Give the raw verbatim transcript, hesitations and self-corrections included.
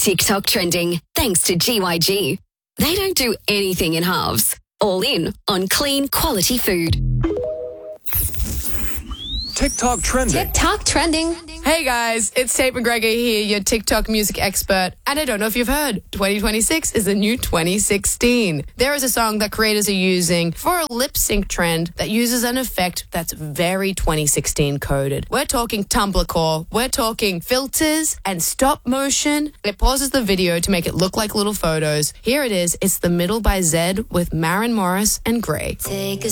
TikTok trending, thanks to G Y G. They don't do anything in halves. All in on clean, quality food. TikTok trending. TikTok trending. Hey guys, it's Tate McGregor here, your TikTok music expert. And I don't know if you've heard, twenty twenty-six is the new twenty sixteen. There is a song that creators are using for a lip sync trend that uses an effect that's very twenty sixteen coded. We're talking Tumblr core, we're talking filters and stop motion. It pauses the video to make it look like little photos. Here it is, it's The Middle by Zed with Maren Morris and Grey. Take a